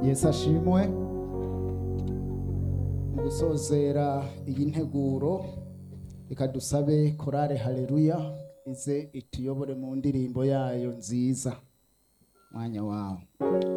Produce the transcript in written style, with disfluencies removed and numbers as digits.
Yesu ashimwe. Mu gusozera iyi nteguro reka dusabe korale haleluya ize ituyobore mu ndirimbo yayo nziza. Mwanya wawe.